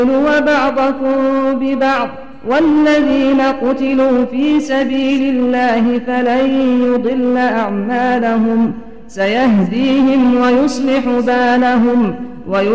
وبعضكم ببعض والذين قتلوا في سبيل الله فلن يضل أعمالهم سيهديهم ويصلح بالهم